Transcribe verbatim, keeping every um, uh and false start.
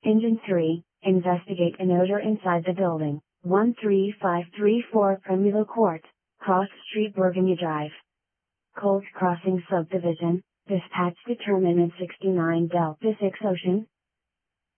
Engine three, investigate an odor inside the building, one three five three four Premilo Court, Cross Street Burgundy Drive. Colt Crossing Subdivision, dispatch determinant sixty-nine Delta six Ocean,